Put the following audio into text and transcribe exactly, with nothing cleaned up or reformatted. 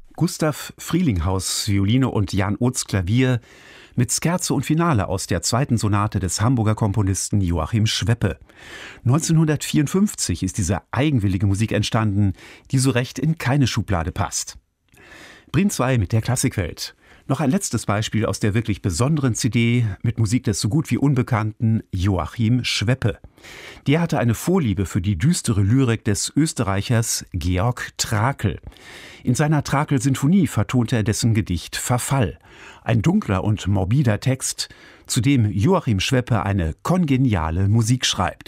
Gustav Frielinghaus Violine und Jan Oths Klavier mit Scherzo und Finale aus der zweiten Sonate des Hamburger Komponisten Joachim Schweppe. neunzehnhundertvierundfünfzig ist diese eigenwillige Musik entstanden, die so recht in keine Schublade passt. Bremen zwei mit der Klassikwelt. Noch ein letztes Beispiel aus der wirklich besonderen C D mit Musik des so gut wie unbekannten Joachim Schweppe. Der hatte eine Vorliebe für die düstere Lyrik des Österreichers Georg Trakl. In seiner Trakl-Sinfonie vertonte er dessen Gedicht Verfall. Ein dunkler und morbider Text, zu dem Joachim Schweppe eine kongeniale Musik schreibt.